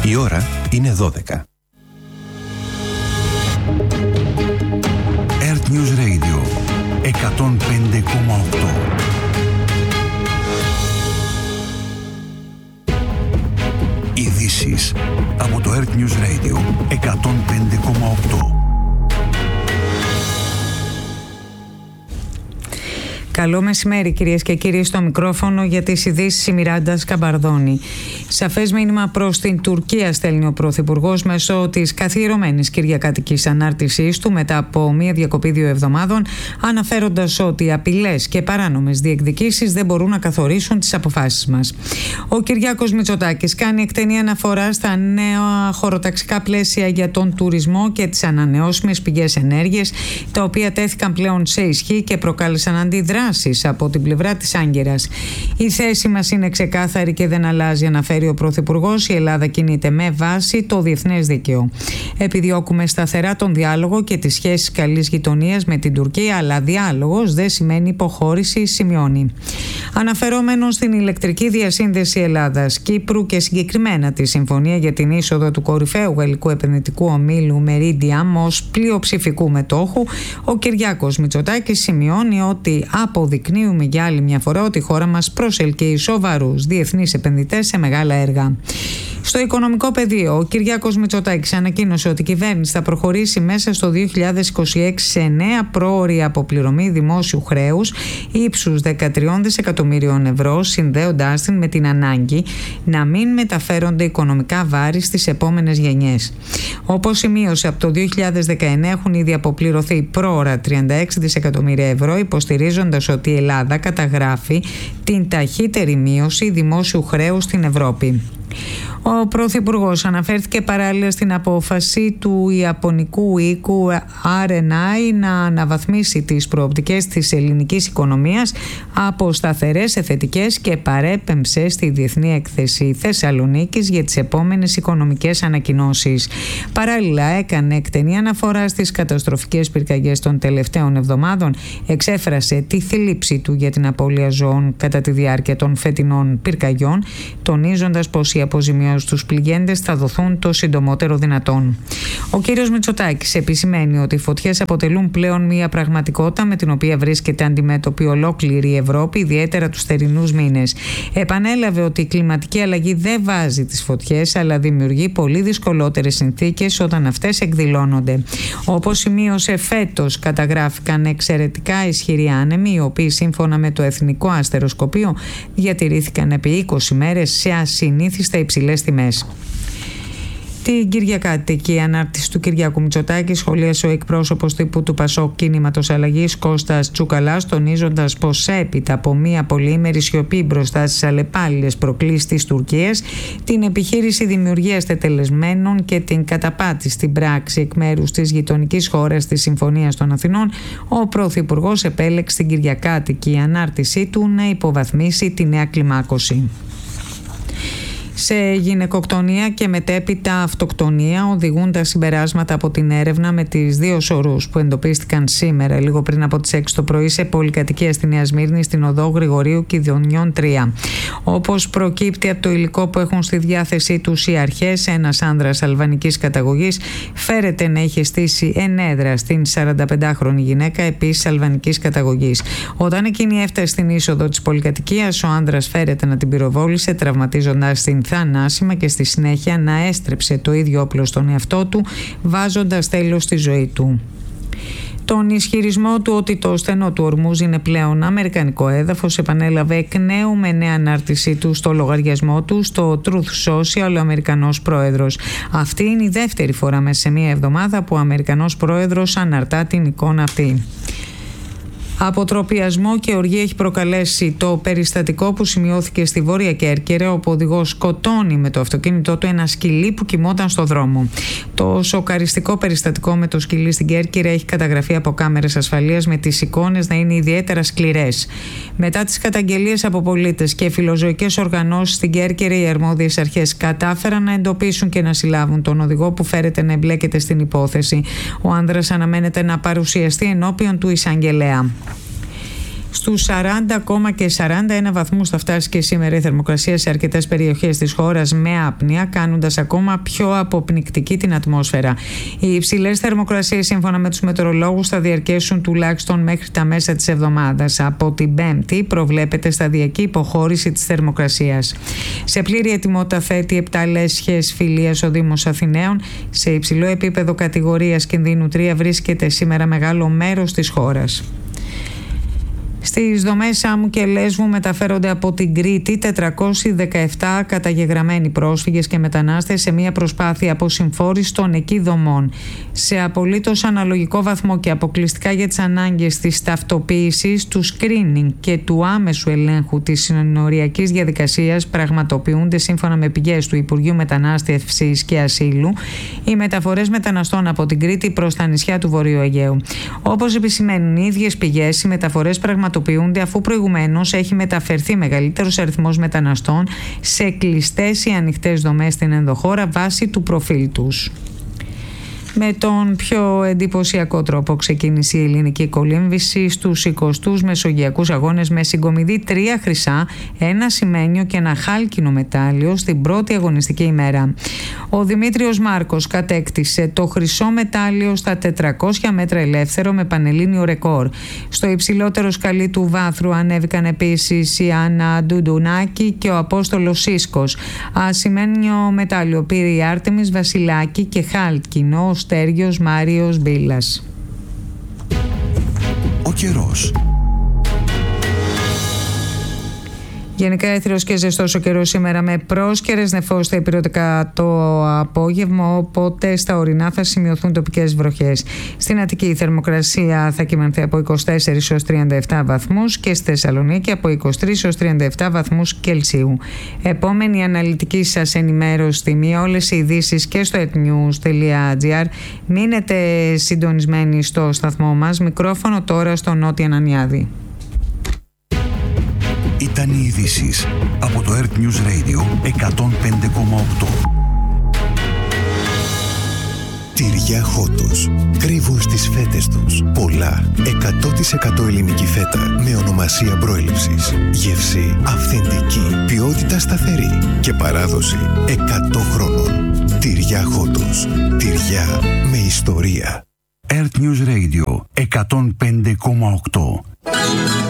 Η ώρα είναι 12. Earth News Radio 105,8. Ειδήσεις από το Earth News Radio 105,8. Καλό μεσημέρι, κυρίες και κύριοι, στο μικρόφωνο για τις ειδήσεις η Μιράντα Σκαμπαρδόνη. Σαφές μήνυμα προς την Τουρκία στέλνει ο Πρωθυπουργός μέσω της καθιερωμένης κυριακάτικης ανάρτησής του μετά από μία διακοπή 2 εβδομάδων, αναφέροντας ότι απειλές και παράνομες διεκδικήσεις δεν μπορούν να καθορίσουν τις αποφάσεις μας. Ο Κυριάκος Μητσοτάκης κάνει εκτενή αναφορά στα νέα χωροταξικά πλαίσια για τον τουρισμό και τις ανανεώσιμες πηγές ενέργειας, τα οποία τέθηκαν πλέον σε ισχύ και προκάλεσαν αντιδράσεις από την πλευρά της Άγκυρας. Η θέση μας είναι ξεκάθαρη και δεν αλλάζει, αναφέρει ο Πρωθυπουργός. Η Ελλάδα κινείται με βάση το διεθνές δίκαιο. Επιδιώκουμε σταθερά τον διάλογο και τις σχέσεις καλής γειτονίας με την Τουρκία, αλλά διάλογος δεν σημαίνει υποχώρηση, σημειώνει. Αναφερόμενο στην ηλεκτρική διασύνδεση Ελλάδας-Κύπρου και συγκεκριμένα τη συμφωνία για την είσοδο του κορυφαίου γαλλικού επενδυτικού ομίλου Meridiam ως πλειοψηφικού μετόχου, ο Κυριάκος Μητσοτάκης σημειώνει ότι αποδεικνύουμε για άλλη μια φορά ότι η χώρα μας προσελκύει σοβαρούς διεθνείς επενδυτές σε μεγάλα έργα. Στο οικονομικό πεδίο, ο Κυριάκος Μητσοτάκης ανακοίνωσε ότι η κυβέρνηση θα προχωρήσει μέσα στο 2026 σε νέα πρόωρη αποπληρωμή δημόσιου χρέους ύψους 13 δισεκατομμύριων ευρώ, συνδέοντάς την με την ανάγκη να μην μεταφέρονται οικονομικά βάρη στις επόμενες γενιές. Όπως σημείωσε, από το 2019 έχουν ήδη αποπληρωθεί πρόωρα 36 δισεκατομμύρια ευρώ, υποστηρίζοντας ότι η Ελλάδα καταγράφει την ταχύτερη μείωση δημόσιου χρέους στην Ευρώπη. Ο Πρωθυπουργός αναφέρθηκε παράλληλα στην απόφαση του Ιαπωνικού οίκου R&I να αναβαθμίσει τις προοπτικές της ελληνικής οικονομίας από σταθερές σε θετικές και παρέπεμψε στη Διεθνή Έκθεση Θεσσαλονίκης για τις επόμενες οικονομικές ανακοινώσεις. Παράλληλα έκανε εκτενή αναφορά στις καταστροφικές πυρκαγιές των τελευταίων εβδομάδων, εξέφρασε τη θλίψη του για την απώλεια ζώων κατά τη διάρκεια των φετινών πυρκαγιών, τονίζοντας πως οι αποζημιώσεις στους πληγέντες θα δοθούν το συντομότερο δυνατόν. Ο κύριος Μητσοτάκης επισημαίνει ότι οι φωτιές αποτελούν πλέον μια πραγματικότητα με την οποία βρίσκεται αντιμέτωπη ολόκληρη η Ευρώπη, ιδιαίτερα τους θερινούς μήνες. Επανέλαβε ότι η κλιματική αλλαγή δεν βάζει τις φωτιές, αλλά δημιουργεί πολύ δυσκολότερες συνθήκες όταν αυτές εκδηλώνονται. Όπως σημείωσε, φέτος καταγράφηκαν εξαιρετικά ισχυροί άνεμοι, οι οποίοι σύμφωνα με το Εθνικό Αστεροσκοπείο διατηρήθηκαν επί 20 μέρες σε ασυνήθιστα υψηλές τιμές. Την κυριακάτικη ανάρτηση του Κυριάκου Μητσοτάκη σχολίασε ο εκπρόσωπος τύπου του ΠΑΣΟΚ Κίνηματος Αλλαγής Κώστας Τσουκαλάς, τονίζοντας πως έπειτα από μία πολυήμερη σιωπή μπροστά στις αλλεπάλληλες προκλήσεις της Τουρκίας, την επιχείρηση δημιουργίας τετελεσμένων και την καταπάτηση στην πράξη εκ μέρους της γειτονικής χώρας της Συμφωνίας των Αθηνών, ο Πρωθυπουργός επέλεξε την κυριακάτικη ανάρτησή του να υποβαθμίσει τη νέα κλιμάκωση. Σε γυναικοκτονία και μετέπειτα αυτοκτονία οδηγούν τα συμπεράσματα από την έρευνα με τις δύο σωρούς που εντοπίστηκαν σήμερα λίγο πριν από τις 6 το πρωί σε πολυκατοικία στη Νέα Σμύρνη στην οδό Γρηγορίου Κιδωνιών 3. Όπως προκύπτει από το υλικό που έχουν στη διάθεσή τους οι αρχές, ένας άνδρας αλβανικής καταγωγής φέρεται να είχε στήσει ενέδρα στην 45χρονη γυναίκα επίσης αλβανικής καταγωγής. Όταν εκείνη έφτασε στην είσοδο της πολυκατοικίας, ο άνδρας φέρεται να την πυροβόλησε, τραυματίζοντας την θανάσιμα και στη συνέχεια να έστρεψε το ίδιο όπλο στον εαυτό του, βάζοντας τέλος στη ζωή του. Τον ισχυρισμό του ότι το στενό του Ορμούζ είναι πλέον αμερικανικό έδαφος επανέλαβε εκ νέου με νέα ανάρτησή του στο λογαριασμό του στο Truth Social ο Αμερικανός πρόεδρος. Αυτή είναι η δεύτερη φορά μέσα σε μία εβδομάδα που ο Αμερικανός πρόεδρος αναρτά την εικόνα αυτή. Αποτροπιασμό και οργή έχει προκαλέσει το περιστατικό που σημειώθηκε στη Βόρεια Κέρκυρα, όπου ο οδηγός σκοτώνει με το αυτοκίνητό του ένα σκυλί που κοιμόταν στο δρόμο. Το σοκαριστικό περιστατικό με το σκυλί στην Κέρκυρα έχει καταγραφεί από κάμερες ασφαλείας, με τις εικόνες να είναι ιδιαίτερα σκληρές. Μετά τις καταγγελίες από πολίτες και φιλοζωικές οργανώσεις στην Κέρκυρα, οι αρμόδιες αρχές κατάφεραν να εντοπίσουν και να συλλάβουν τον οδηγό που φέρεται να εμπλέκεται στην υπόθεση. Ο άνδρας αναμένεται να παρουσιαστεί ενώπιον του εισαγγελέα. Στους 40,41 βαθμούς θα φτάσει και σήμερα η θερμοκρασία σε αρκετές περιοχές της χώρας με άπνοια, κάνοντας ακόμα πιο αποπνικτική την ατμόσφαιρα. Οι υψηλές θερμοκρασίες, σύμφωνα με τους μετεωρολόγους, θα διαρκέσουν τουλάχιστον μέχρι τα μέσα της εβδομάδας. Από την Πέμπτη προβλέπεται σταδιακή υποχώρηση της θερμοκρασίας. Σε πλήρη ετοιμότητα θέτει 7 λέσχες Φιλίας ο Δήμος Αθηναίων. Σε υψηλό επίπεδο κατηγορίας κινδύνου 3 βρίσκεται σήμερα μεγάλο μέρος της χώρας. Στις δομές Σάμου και Λέσβου μεταφέρονται από την Κρήτη 417 καταγεγραμμένοι πρόσφυγες και μετανάστες σε μια προσπάθεια αποσυμφόρησης των εκεί δομών. Σε απολύτως αναλογικό βαθμό και αποκλειστικά για τις ανάγκες της ταυτοποίησης, του screening και του άμεσου ελέγχου της συνοριακής διαδικασίας πραγματοποιούνται, σύμφωνα με πηγές του Υπουργείου Μετανάστευσης και Ασύλου, οι μεταφορές μεταναστών από την Κρήτη προς τα νησιά του Βορείου Αιγαίου. Όπως επισημαίνουν οι ίδιες πηγές, οι μεταφορές πραγματοποιούνται αφού προηγουμένως έχει μεταφερθεί μεγαλύτερος αριθμός μεταναστών σε κλειστές ή ανοιχτές δομές στην ενδοχώρα βάσει του προφίλ τους. Με τον πιο εντυπωσιακό τρόπο ξεκίνησε η ελληνική κολύμβηση στους 20ους Μεσογειακούς Αγώνες με συγκομιδή 3 χρυσά, 1 σημαίνιο και 1 χάλκινο μετάλλιο στην πρώτη αγωνιστική ημέρα. Ο Δημήτριος Μάρκος κατέκτησε το χρυσό μετάλλιο στα 400 μέτρα ελεύθερο με πανελλήνιο ρεκόρ. Στο υψηλότερο σκαλί του βάθρου ανέβηκαν επίσης η Άννα Ντουντουνάκη και ο Απόστολος Σίσκος. Ασημένιο μετάλλιο πήρε η Άρτεμις Βασιλάκη και χάλκινο Στέργιος Μάριος Μπίλας. Ο καιρός. Γενικά έθριος και ζεστός ο καιρός σήμερα, με πρόσκαιρες νεφώσεις στα ηπειρωτικά το απόγευμα, οπότε στα ορεινά θα σημειωθούν τοπικές βροχές. Στην Αττική η θερμοκρασία θα κυμανθεί από 24 έως 37 βαθμούς και στη Θεσσαλονίκη από 23 έως 37 βαθμούς Κελσίου. Επόμενη αναλυτική σας ενημέρωση στη μία, όλες οι ειδήσεις και στο etnews.gr. Μείνετε συντονισμένοι στο σταθμό μας. Μικρόφωνο τώρα στο Νότια Νανιάδη. Ήταν οι ειδήσεις από το Earth News Radio 105,8. Τυριά Χότος. Κρύβουν στις φέτες τους πολλά 100% ελληνική φέτα με ονομασία προέλευσης. Γεύση αυθεντική, ποιότητα σταθερή και παράδοση 100 χρόνων. Τυριά Χότος. Τυριά με ιστορία. Earth News Radio 105,8.